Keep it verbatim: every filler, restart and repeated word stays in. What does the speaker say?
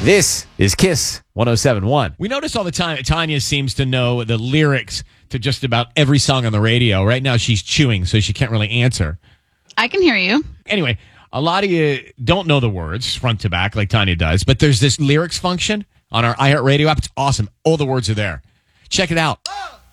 This is Kiss one oh seven point one. We notice all the time that Tanya seems to know the lyrics to just about every song on the radio. Right now she's chewing, so she can't really answer. I can hear you. Anyway, a lot of you don't know the words front to back like Tanya does, but there's this lyrics function on our iHeartRadio app. It's awesome. All the words are there. Check it out.